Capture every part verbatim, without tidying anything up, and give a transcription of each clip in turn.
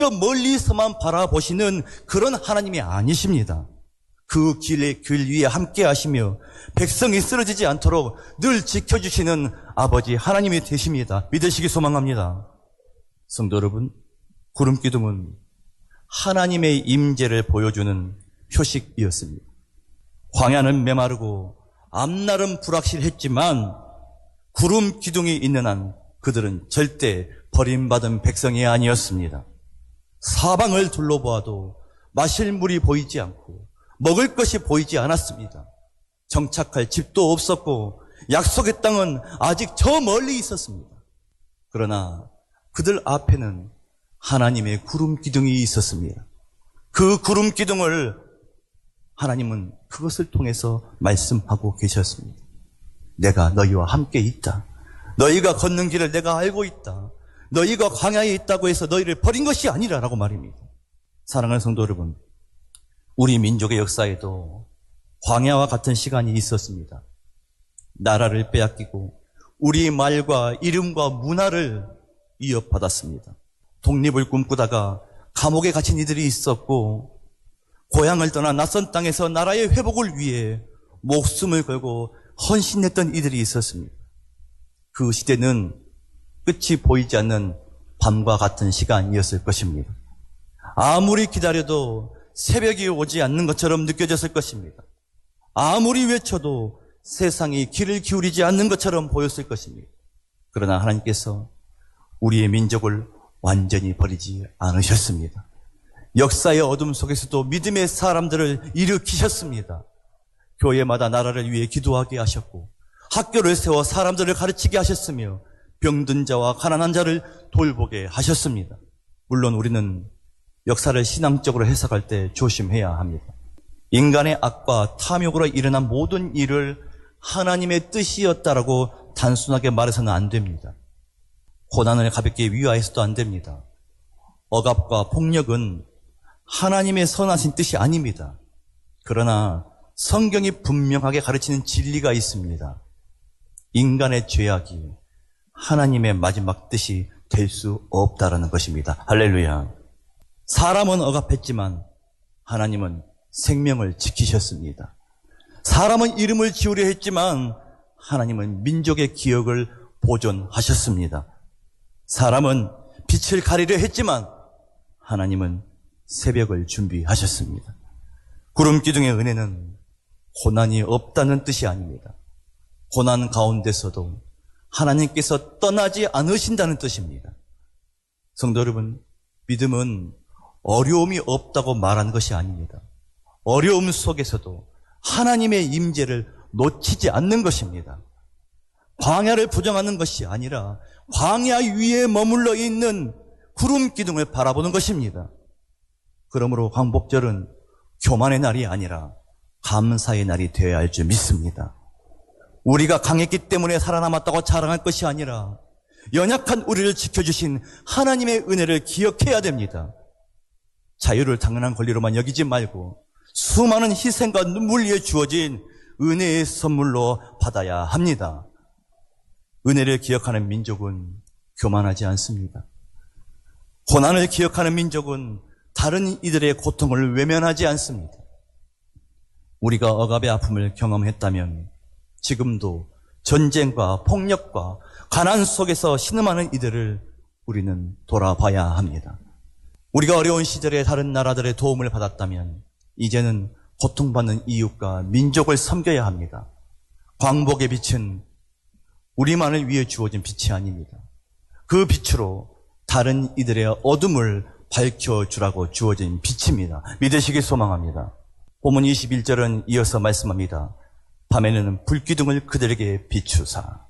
멀리서만 바라보시는 그런 하나님이 아니십니다. 그 길의 길 위에 함께 하시며 백성이 쓰러지지 않도록 늘 지켜주시는 아버지 하나님이 되십니다. 믿으시기 소망합니다. 성도 여러분, 구름기둥은 하나님의 임재를 보여주는 표식이었습니다. 광야는 메마르고 앞날은 불확실했지만 구름기둥이 있는 한 그들은 절대 버림받은 백성이 아니었습니다. 사방을 둘러보아도 마실 물이 보이지 않고 먹을 것이 보이지 않았습니다. 정착할 집도 없었고 약속의 땅은 아직 저 멀리 있었습니다. 그러나 그들 앞에는 하나님의 구름기둥이 있었습니다. 그 구름기둥을 하나님은 그것을 통해서 말씀하고 계셨습니다. 내가 너희와 함께 있다. 너희가 걷는 길을 내가 알고 있다. 너희가 광야에 있다고 해서 너희를 버린 것이 아니라라고 말입니다. 사랑하는 성도 여러분, 우리 민족의 역사에도 광야와 같은 시간이 있었습니다. 나라를 빼앗기고 우리 말과 이름과 문화를 위협받았습니다. 독립을 꿈꾸다가 감옥에 갇힌 이들이 있었고 고향을 떠나 낯선 땅에서 나라의 회복을 위해 목숨을 걸고 헌신했던 이들이 있었습니다. 그 시대는 끝이 보이지 않는 밤과 같은 시간이었을 것입니다. 아무리 기다려도 새벽이 오지 않는 것처럼 느껴졌을 것입니다. 아무리 외쳐도 세상이 귀를 기울이지 않는 것처럼 보였을 것입니다. 그러나 하나님께서 우리의 민족을 완전히 버리지 않으셨습니다. 역사의 어둠 속에서도 믿음의 사람들을 일으키셨습니다. 교회마다 나라를 위해 기도하게 하셨고 학교를 세워 사람들을 가르치게 하셨으며 병든 자와 가난한 자를 돌보게 하셨습니다. 물론 우리는 역사를 신앙적으로 해석할 때 조심해야 합니다. 인간의 악과 탐욕으로 일어난 모든 일을 하나님의 뜻이었다라고 단순하게 말해서는 안 됩니다. 고난을 가볍게 위화해서도 안 됩니다. 억압과 폭력은 하나님의 선하신 뜻이 아닙니다. 그러나 성경이 분명하게 가르치는 진리가 있습니다. 인간의 죄악이 하나님의 마지막 뜻이 될 수 없다라는 것입니다. 할렐루야. 사람은 억압했지만 하나님은 생명을 지키셨습니다. 사람은 이름을 지으려 했지만 하나님은 민족의 기억을 보존하셨습니다. 사람은 빛을 가리려 했지만 하나님은 새벽을 준비하셨습니다. 구름기둥의 은혜는 고난이 없다는 뜻이 아닙니다. 고난 가운데서도 하나님께서 떠나지 않으신다는 뜻입니다. 성도 여러분, 믿음은 어려움이 없다고 말하는 것이 아닙니다. 어려움 속에서도 하나님의 임재를 놓치지 않는 것입니다. 광야를 부정하는 것이 아니라 광야 위에 머물러 있는 구름 기둥을 바라보는 것입니다. 그러므로 광복절은 교만의 날이 아니라 감사의 날이 되어야 할 줄 믿습니다. 우리가 강했기 때문에 살아남았다고 자랑할 것이 아니라 연약한 우리를 지켜주신 하나님의 은혜를 기억해야 됩니다. 자유를 당연한 권리로만 여기지 말고 수많은 희생과 눈물 위에 주어진 은혜의 선물로 받아야 합니다. 은혜를 기억하는 민족은 교만하지 않습니다. 고난을 기억하는 민족은 다른 이들의 고통을 외면하지 않습니다. 우리가 억압의 아픔을 경험했다면 지금도 전쟁과 폭력과 가난 속에서 신음하는 이들을 우리는 돌아봐야 합니다. 우리가 어려운 시절에 다른 나라들의 도움을 받았다면 이제는 고통받는 이웃과 민족을 섬겨야 합니다. 광복의 빛은 우리만을 위해 주어진 빛이 아닙니다. 그 빛으로 다른 이들의 어둠을 밝혀주라고 주어진 빛입니다. 믿으시기 소망합니다. 본문 이십일 절은 이어서 말씀합니다. 밤에는 불기둥을 그들에게 비추사.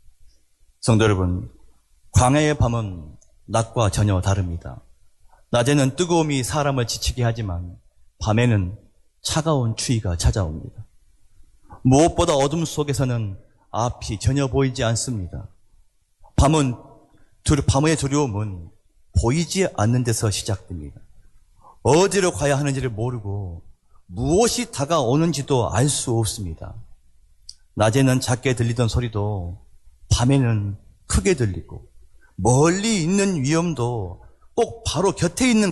성도 여러분, 광야의 밤은 낮과 전혀 다릅니다. 낮에는 뜨거움이 사람을 지치게 하지만 밤에는 차가운 추위가 찾아옵니다. 무엇보다 어둠 속에서는 앞이 전혀 보이지 않습니다. 밤은, 밤의 두려움은 보이지 않는 데서 시작됩니다. 어디로 가야 하는지를 모르고 무엇이 다가오는지도 알 수 없습니다. 낮에는 작게 들리던 소리도 밤에는 크게 들리고 멀리 있는 위험도 꼭 바로 곁에 있는